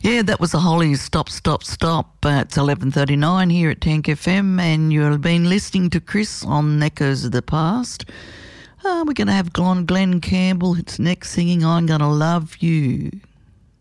Yeah, that was the Hollies. Stop, stop, stop. It's 11:39 here at Tank FM, and you've been listening to Chris on Echoes of the Past. We're going to have Glenn Campbell. It's next singing I'm Gonna Love You.